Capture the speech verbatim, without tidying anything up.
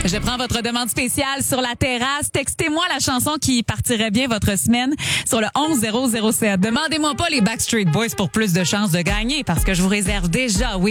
Je prends votre demande spéciale sur la terrasse. Textez-moi la chanson qui partirait bien votre semaine sur le onze zéro zéro sept. Demandez-moi pas les Backstreet Boys pour plus de chances de gagner parce que je vous réserve déjà, oui,